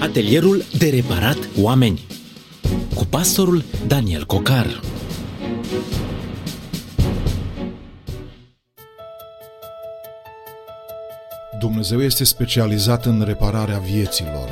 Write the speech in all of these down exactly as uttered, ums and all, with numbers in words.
Atelierul de reparat oameni cu pastorul Daniel Cocar. Dumnezeu este specializat în repararea vieților.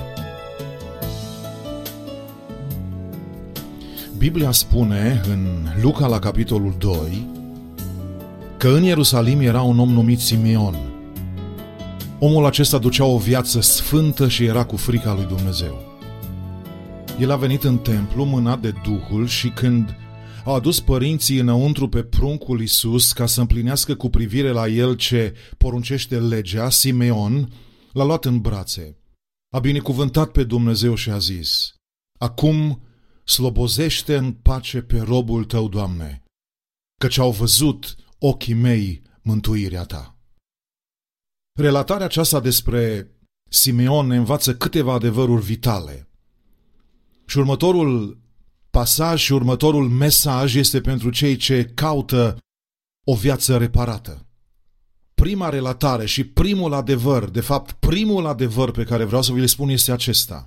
Biblia spune în Luca la capitolul doi că în Ierusalim era un om numit Simeon. Omul acesta ducea o viață sfântă și era cu frica lui Dumnezeu. El a venit în templu mânat de Duhul și când au adus părinții înăuntru pe pruncul Iisus ca să împlinească cu privire la el ce poruncește legea, Simeon l-a luat în brațe, a binecuvântat pe Dumnezeu și a zis: „Acum slobozește în pace pe robul tău, Doamne, căci au văzut ochii mei mântuirea ta.” Relatarea aceasta despre Simeon ne învață câteva adevăruri vitale. Și următorul pasaj și următorul mesaj este pentru cei ce caută o viață reparată. Prima relatare și primul adevăr, de fapt primul adevăr pe care vreau să vi-l spun este acesta.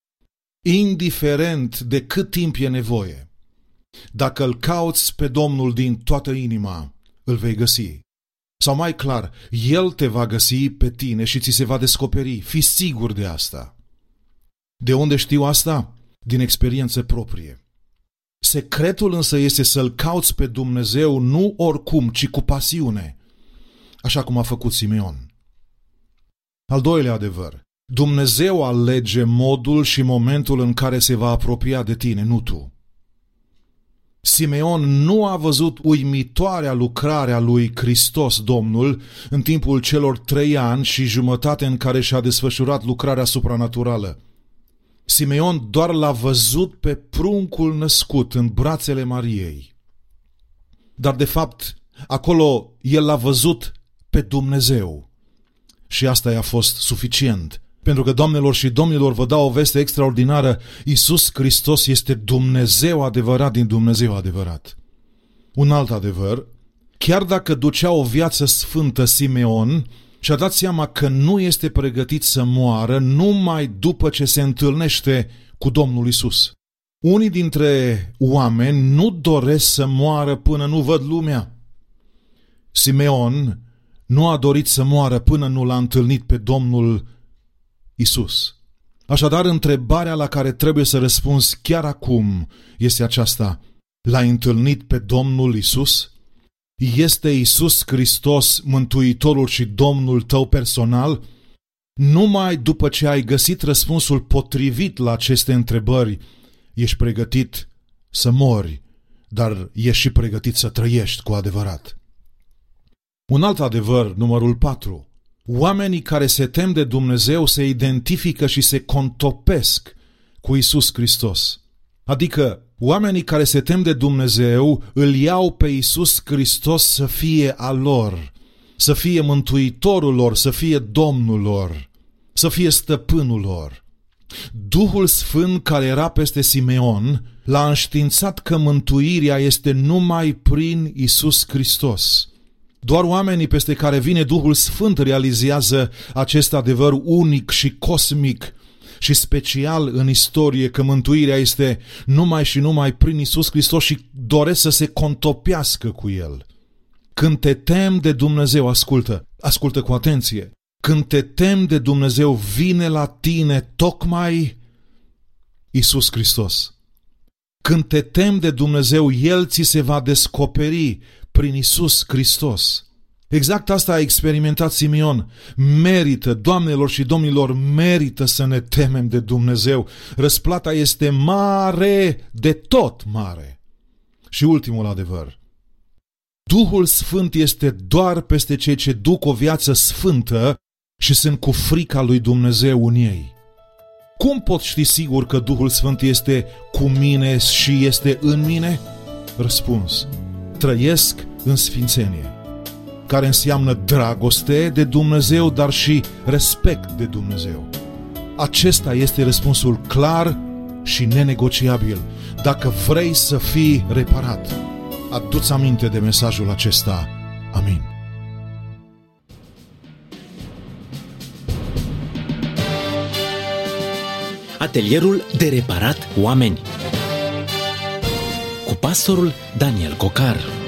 Indiferent de cât timp e nevoie, dacă îl cauți pe Domnul din toată inima, îl vei găsi. Sau mai clar, El te va găsi pe tine și ți se va descoperi. Fii sigur de asta. De unde știu asta? Din experiență proprie. Secretul însă este să-L cauți pe Dumnezeu nu oricum, ci cu pasiune, așa cum a făcut Simeon. Al doilea adevăr. Dumnezeu alege modul și momentul în care se va apropia de tine, nu tu. Simeon nu a văzut uimitoarea lucrare a lui Hristos Domnul în timpul celor trei ani și jumătate în care și-a desfășurat lucrarea supranaturală. Simeon doar l-a văzut pe pruncul născut în brațele Mariei. Dar de fapt, acolo el l-a văzut pe Dumnezeu. Și asta i-a fost suficient. Pentru că, doamnelor și domnilor, vă dau o veste extraordinară: Iisus Hristos este Dumnezeu adevărat din Dumnezeu adevărat. Un alt adevăr: chiar dacă ducea o viață sfântă, Simeon și-a dat seama că nu este pregătit să moară numai după ce se întâlnește cu Domnul Iisus. Unii dintre oameni nu doresc să moară până nu văd lumea. Simeon nu a dorit să moară până nu l-a întâlnit pe Domnul Iisus. Așadar, întrebarea la care trebuie să răspunzi chiar acum este aceasta: l-ai întâlnit pe Domnul Iisus? Este Iisus Hristos Mântuitorul și Domnul tău personal? Numai după ce ai găsit răspunsul potrivit la aceste întrebări, ești pregătit să mori, dar ești și pregătit să trăiești cu adevărat. Un alt adevăr, numărul patru. Oamenii care se tem de Dumnezeu se identifică și se contopesc cu Iisus Hristos. Adică, oamenii care se tem de Dumnezeu îl iau pe Iisus Hristos să fie al lor, să fie mântuitorul lor, să fie Domnul lor, să fie stăpânul lor. Duhul Sfânt care era peste Simeon l-a înștiințat că mântuirea este numai prin Iisus Hristos. Doar oamenii peste care vine Duhul Sfânt realizează acest adevăr unic și cosmic și special în istorie, că mântuirea este numai și numai prin Iisus Hristos, și doresc să se contopească cu El. Când te temi de Dumnezeu, ascultă, ascultă cu atenție, când te temi de Dumnezeu, vine la tine tocmai Iisus Hristos. Când te temi de Dumnezeu, El ți se va descoperi prin Iisus Hristos. Exact asta a experimentat Simeon. Merită, doamnelor și domnilor, merită să ne temem de Dumnezeu. Răsplata este mare, de tot mare. Și ultimul adevăr. Duhul Sfânt este doar peste cei ce duc o viață sfântă și sunt cu frica lui Dumnezeu în ei. Cum pot ști sigur că Duhul Sfânt este cu mine și este în mine? Răspuns: trăiesc în sfințenie, care înseamnă dragoste de Dumnezeu, dar și respect de Dumnezeu. Acesta este răspunsul clar și nenegociabil. Dacă vrei să fii reparat, adu-ți aminte de mesajul acesta. Amin. Atelierul de reparat oameni cu pastorul Daniel Cocar.